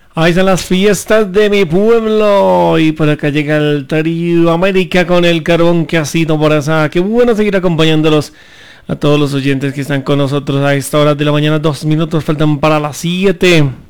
Ahí están las fiestas de mi pueblo. Y por acá llega el Trío América con el carbón que ha sido por esa. Qué bueno seguir acompañándolos a todos los oyentes que están con nosotros a esta hora de la mañana. 2 minutos faltan para las 7.